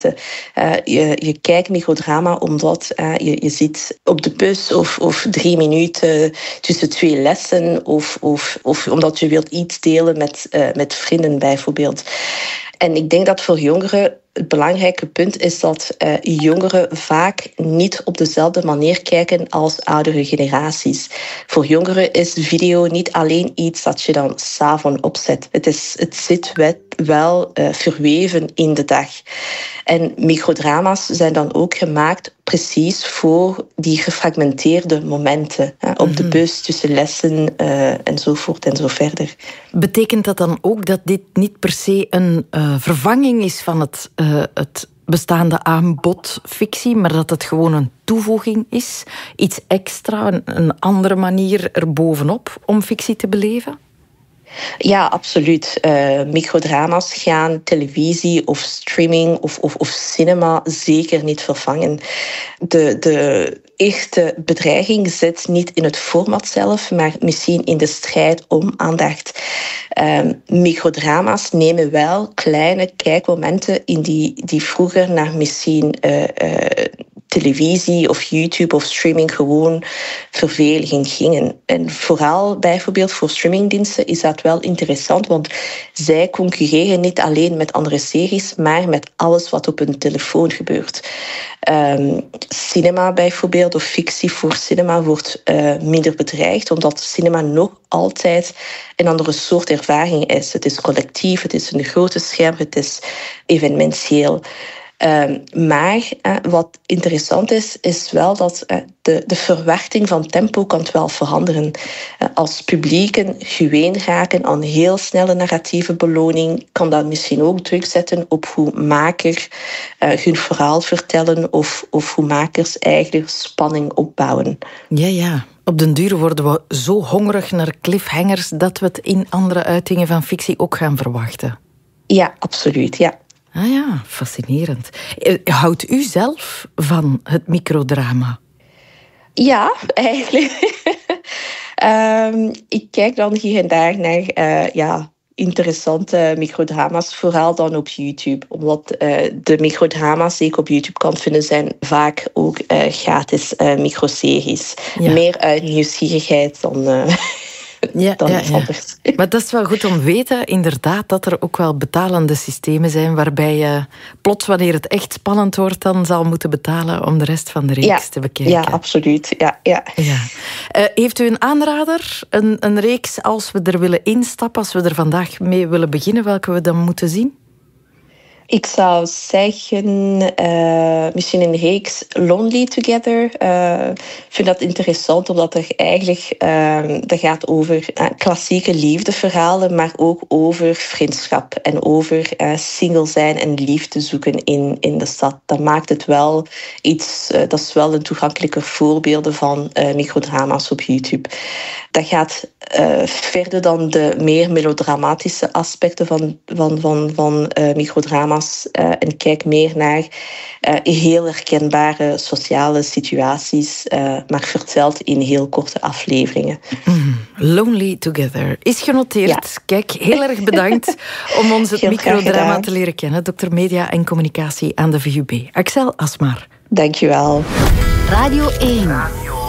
Je kijkt microdrama omdat je zit op de bus of 3 minuten tussen 2 lessen of omdat je wilt iets delen met vrienden bijvoorbeeld. En ik denk dat voor jongeren het belangrijke punt is dat jongeren vaak niet op dezelfde manier kijken als oudere generaties. Voor jongeren is video niet alleen iets dat je dan 's avonds opzet. Het zit wel verweven in de dag. En microdrama's zijn dan ook gemaakt precies voor die gefragmenteerde momenten. Op de bus, tussen lessen enzovoort en zo verder. Betekent dat dan ook dat dit niet per se een vervanging is van het bestaande aanbod fictie, maar dat het gewoon een toevoeging is? Iets extra, een andere manier erbovenop om fictie te beleven? Ja, absoluut. Microdrama's gaan televisie of streaming of cinema zeker niet vervangen. De echte bedreiging zit niet in het format zelf, maar misschien in de strijd om aandacht. Microdrama's nemen wel kleine kijkmomenten in die vroeger naar misschien televisie of YouTube of streaming gewoon verveling gingen. En vooral bijvoorbeeld voor streamingdiensten is dat wel interessant, want zij concurreren niet alleen met andere series, maar met alles wat op hun telefoon gebeurt. Cinema bijvoorbeeld, of fictie voor cinema, wordt minder bedreigd, omdat cinema nog altijd een andere soort ervaring is. Het is collectief, het is een grote scherm, het is evenementieel. Maar wat interessant is wel dat de verwachting van tempo kan wel veranderen. Als publieken gewend raken aan heel snelle narratieve beloning, kan dat misschien ook druk zetten op hoe makers hun verhaal vertellen of hoe makers eigenlijk spanning opbouwen. Ja. Op den duur worden we zo hongerig naar cliffhangers dat we het in andere uitingen van fictie ook gaan verwachten. Ja, absoluut, ja. Ah ja, fascinerend. Houdt u zelf van het microdrama? Ja, eigenlijk. Ik kijk dan hier en daar naar interessante microdrama's, vooral dan op YouTube. Omdat de microdrama's die ik op YouTube kan vinden, zijn vaak ook gratis microseries. Ja. Meer uit nieuwsgierigheid dan... Ja. Maar dat is wel goed om te weten, inderdaad, dat er ook wel betalende systemen zijn waarbij je plots, wanneer het echt spannend wordt, dan zal moeten betalen om de rest van de reeks te bekijken. Ja, absoluut. Ja. Heeft u een aanrader, een reeks, als we er willen instappen, als we er vandaag mee willen beginnen, welke we dan moeten zien? Ik zou zeggen, misschien een reeks Lonely Together. Ik vind dat interessant, omdat er eigenlijk dat gaat over klassieke liefdeverhalen, maar ook over vriendschap en over single zijn en liefde zoeken in de stad. Dat maakt het wel iets, dat is wel een toegankelijke voorbeelden van microdrama's op YouTube. Dat gaat verder dan de meer melodramatische aspecten van microdrama's. En kijk meer naar heel herkenbare sociale situaties, maar verteld in heel korte afleveringen. Lonely Together is genoteerd. Ja. Kijk, heel erg bedankt om ons het microdrama te leren kennen. Dr. Media en Communicatie aan de VUB. Axel Asmar. Dank je wel. Radio 1.